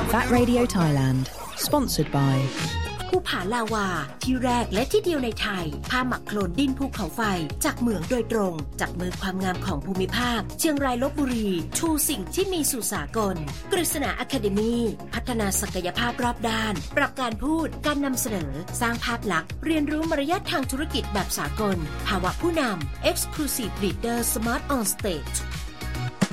That Radio Thailand sponsored by ภูผาลาวาที่แรกและที่เดียวในไทยผ้าหมักโคลนดินภูเขาไฟจากเหมืองโดยตรงจากมือความงามของภูมิภาคเชียงรายลพบุรีชูสิ่งที่มีสู่สากลกฤษณาอะคาเดมีพัฒนาศักยภาพรอบด้านปรับการพูดการนำเสนอสร้างภาพลักษณ์เรียนรู้มารยาททางธุรกิจแบบสากลภาวะผู้นำ Exclusive Leader Smart on Stage